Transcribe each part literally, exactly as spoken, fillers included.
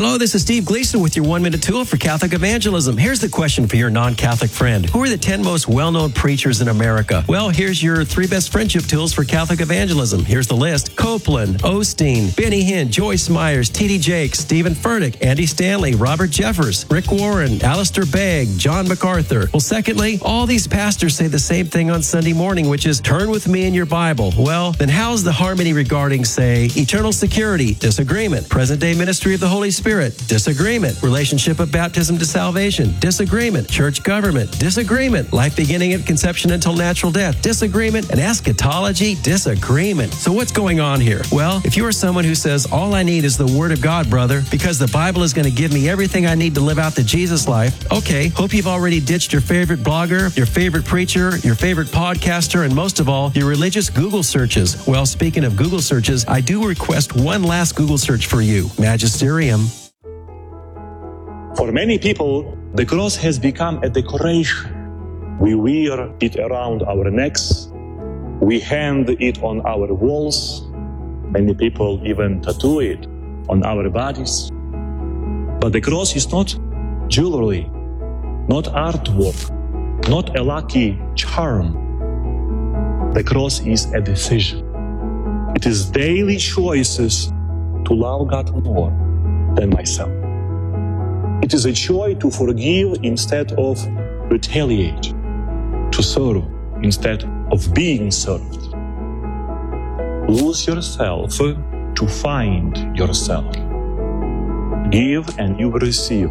Hello, this is Steve Gleason with your one-minute tool for Catholic evangelism. Here's the question for your non-Catholic friend. Who are the ten most well-known preachers in America? Well, here's your three best friendship tools for Catholic evangelism. Here's the list. Copeland, Osteen, Benny Hinn, Joyce Myers, T D Jakes, Stephen Furtick, Andy Stanley, Robert Jeffers, Rick Warren, Alistair Begg, John MacArthur. Well, secondly, all these pastors say the same thing on Sunday morning, which is turn with me in your Bible. Well, then how's the harmony regarding, say, eternal security? Disagreement. Present-day ministry of the Holy Spirit? Disagreement. Relationship of baptism to salvation? Disagreement. Church government? Disagreement. Life beginning at conception until natural death? Disagreement. And eschatology? Disagreement. So what's going on here? Well, if you are someone who says, all I need is the Word of God, brother, because the Bible is going to give me everything I need to live out the Jesus life, okay, hope you've already ditched your favorite blogger, your favorite preacher, your favorite podcaster, and most of all, your religious Google searches. Well, speaking of Google searches, I do request one last Google search for you. Magisterium. For many people, the cross has become a decoration. We wear it around our necks. We hang it on our walls. Many people even tattoo it on our bodies. But the cross is not jewelry, not artwork, not a lucky charm. The cross is a decision. It is daily choices to love God more than myself. It is a choice to forgive instead of retaliate, to serve instead of being served. Lose yourself to find yourself. Give and you will receive.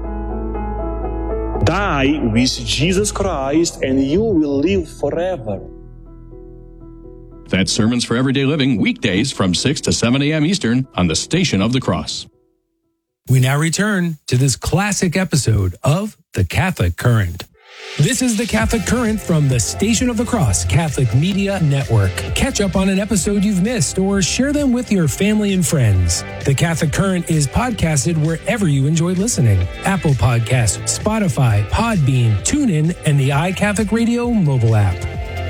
Die with Jesus Christ and you will live forever. That's Sermons for Everyday Living, weekdays from six to seven a.m. Eastern on the Station of the Cross. We now return to this classic episode of The Catholic Current. This is The Catholic Current from the Station of the Cross Catholic Media Network. Catch up on an episode you've missed or share them with your family and friends. The Catholic Current is podcasted wherever you enjoy listening. Apple Podcasts, Spotify, Podbean, TuneIn, and the iCatholic Radio mobile app.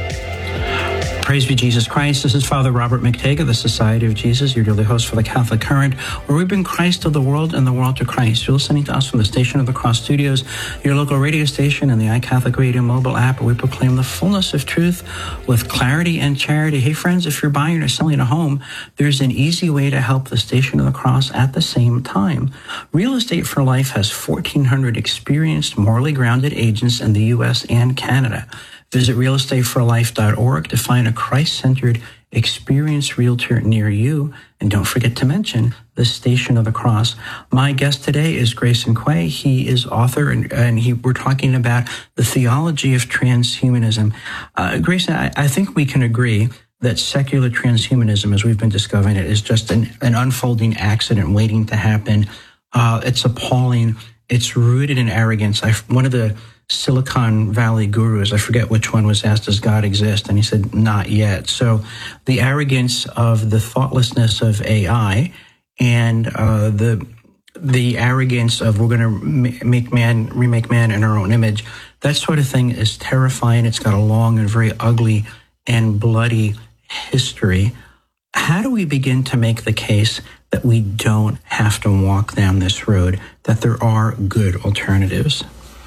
Praise be Jesus Christ. This is Father Robert McTague of the Society of Jesus, your daily host for the Catholic Current, where we bring Christ to the world and the world to Christ. You're listening to us from the Station of the Cross Studios, your local radio station, and the iCatholic Radio mobile app, where we proclaim the fullness of truth with clarity and charity. Hey, friends, if you're buying or selling a home, there's an easy way to help the Station of the Cross at the same time. Real Estate for Life has fourteen hundred experienced, morally grounded agents in the U S and Canada. Visit real estate for life dot org to find a Christ-centered, experienced realtor near you. And don't forget to mention the Station of the Cross. My guest today is Grayson Quay. He is author, and, and he, we're talking about the theology of transhumanism. Uh, Grayson, I, I think we can agree that secular transhumanism, as we've been discovering it, is just an, an unfolding accident waiting to happen. Uh, it's appalling. It's rooted in arrogance. I, one of the Silicon Valley gurus, I forget which one, was asked, does God exist? And he said, not yet. So the arrogance of the thoughtlessness of A I and uh, the the arrogance of we're going to make man, remake man in our own image, that sort of thing is terrifying. It's got a long and very ugly and bloody history. How do we begin to make the case that we don't have to walk down this road, that there are good alternatives?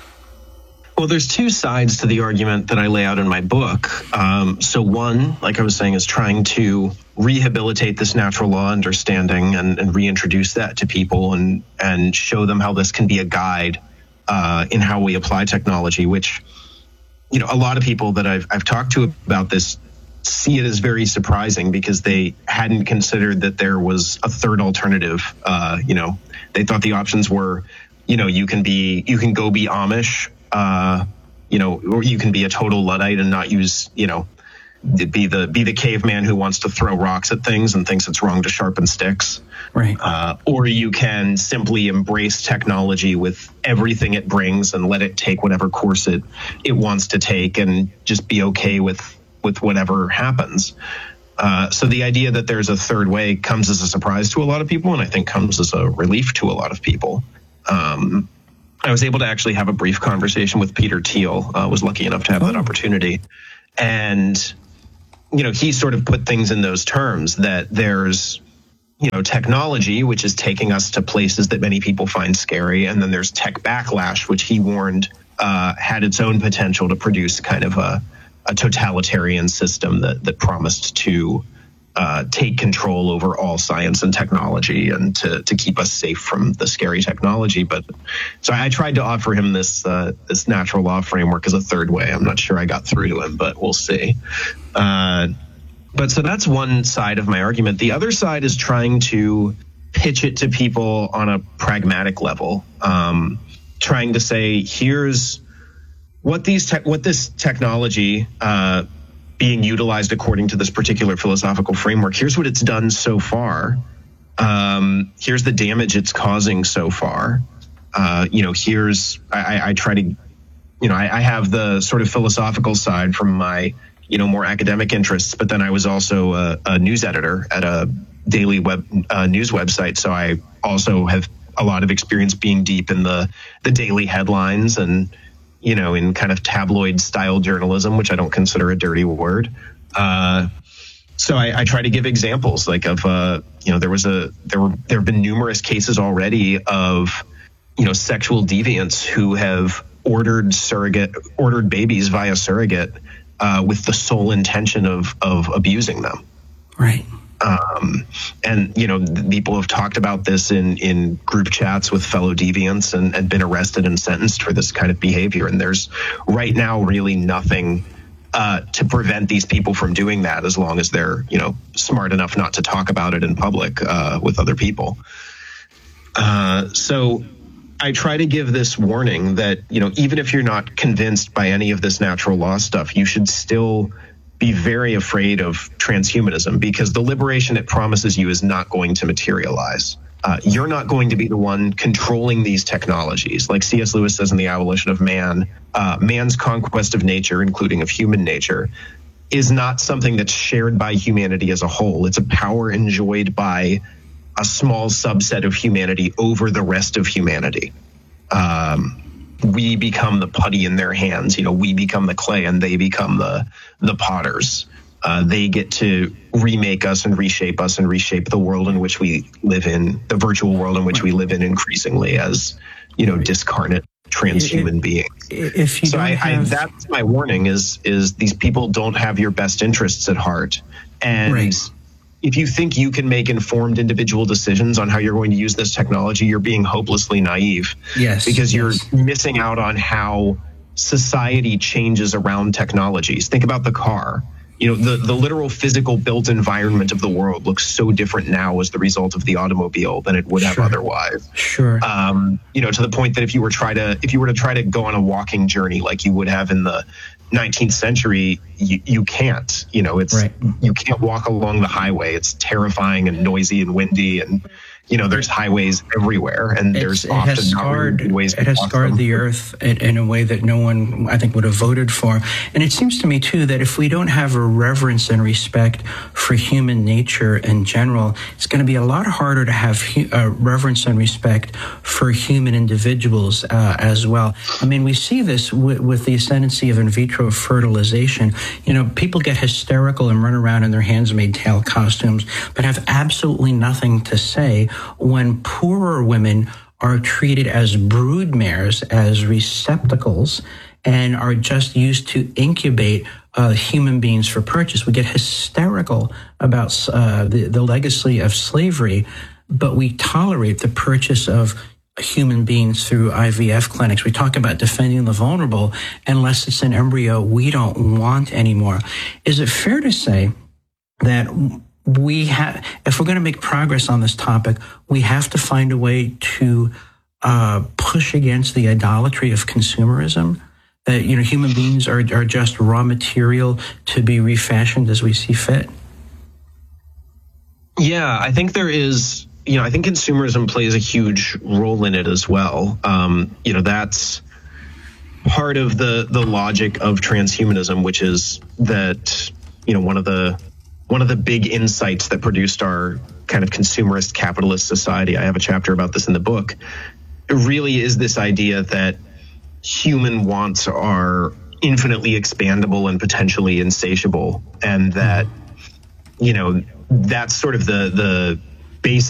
Well, there's two sides to the argument that I lay out in my book. Um, so one, like I was saying, is trying to rehabilitate this natural law understanding and, and reintroduce that to people and, and show them how this can be a guide uh, in how we apply technology, which, you know, a lot of people that I've, I've talked to about this see it as very surprising because they hadn't considered that there was a third alternative. Uh, you know, they thought the options were, you know, you can be, you can go be Amish, Uh, you know, or you can be a total Luddite and not use, you know, be the be the caveman who wants to throw rocks at things and thinks it's wrong to sharpen sticks. Right. Uh, or you can simply embrace technology with everything it brings and let it take whatever course it it wants to take and just be okay with with whatever happens. Uh, so the idea that there's a third way comes as a surprise to a lot of people, and I think comes as a relief to a lot of people. Um, I was able to actually have a brief conversation with Peter Thiel. I uh, was lucky enough to have oh. that opportunity. And, you know, he sort of put things in those terms that there's you know, technology, which is taking us to places that many people find scary. And then there's tech backlash, which he warned uh, had its own potential to produce kind of a, a totalitarian system that, that promised to uh, take control over all science and technology and to, to keep us safe from the scary technology. But so I tried to offer him this uh, this natural law framework as a third way. I'm not sure I got through to him, but we'll see. Uh, But so that's one side of my argument. The other side is trying to pitch it to people on a pragmatic level, um, trying to say, here's what these te- what this technology uh, being utilized according to this particular philosophical framework. Here's what it's done so far. Um, here's the damage it's causing so far. Uh, you know, here's I, I try to, you know, I, I have the sort of philosophical side from my you know, more academic interests, but then I was also a, a news editor at a daily web uh, news website. So I also have a lot of experience being deep in the, the daily headlines and, you know, in kind of tabloid style journalism, which I don't consider a dirty word. Uh, so I, I try to give examples like of, uh, you know, there was a, there were, there have been numerous cases already of, you know, sexual deviants who have ordered surrogate, ordered babies via surrogate, Uh, with the sole intention of of abusing them. Right. Um, and, you know, people have talked about this in, in group chats with fellow deviants and, and been arrested and sentenced for this kind of behavior. And there's right now really nothing uh, to prevent these people from doing that as long as they're, you know, smart enough not to talk about it in public uh, with other people. Uh, so I try to give this warning that, you know, even if you're not convinced by any of this natural law stuff, you should still be very afraid of transhumanism because the liberation it promises you is not going to materialize. Uh, you're not going to be the one controlling these technologies. Like C S Lewis says in The Abolition of Man, uh, man's conquest of nature, including of human nature, is not something that's shared by humanity as a whole. It's a power enjoyed by a small subset of humanity over the rest of humanity. Um, we become the putty in their hands. You know, we become the clay and they become the the potters. Uh, they get to remake us and reshape us and reshape the world in which we live in, the virtual world in which we live in increasingly as, you know, discarnate transhuman if, beings. If you so don't I, have... I, that's my warning is, is these people don't have your best interests at heart. And right. If you think you can make informed individual decisions on how you're going to use this technology, you're being hopelessly naive. Yes. Because you're yes. missing out on how society changes around technologies. Think about the car. You know, the, the literal physical built environment of the world looks so different now as the result of the automobile than it would have sure. otherwise. Sure. Um, you know, to the point that if you were try to if you were to try to go on a walking journey like you would have in the nineteenth century, you, you can't. You know, it's right. you can't walk along the highway. It's terrifying and noisy and windy, and you know, there's highways everywhere, and it's, there's it often has scarred, not ways. It has scarred them. the earth in, in a way that no one, I think, would have voted for. And it seems to me too that if we don't have a reverence and respect for human nature in general, it's going to be a lot harder to have hu- uh, reverence and respect for human individuals uh, as well. I mean, we see this w- with the ascendancy of in vitro fertilization. You know, people get hysterical and run around in their handmaid's tale costumes, but have absolutely nothing to say when poorer women are treated as broodmares, as receptacles, and are just used to incubate uh, human beings for purchase. We get hysterical about uh, the, the legacy of slavery, but we tolerate the purchase of human beings through I V F clinics. We talk about defending the vulnerable unless it's an embryo we don't want anymore. Is it fair to say that we have, if we're going to make progress on this topic, we have to find a way to uh, push against the idolatry of consumerism? That, you know, human beings are, are just raw material to be refashioned as we see fit? Yeah, I think there is, you know, I think consumerism plays a huge role in it as well. Um, you know, that's part of the, the logic of transhumanism, which is that, you know, one of the One of the big insights that produced our kind of consumerist capitalist society, I have a chapter about this in the book, it really is this idea that human wants are infinitely expandable and potentially insatiable, and that, you know, that's sort of the the basic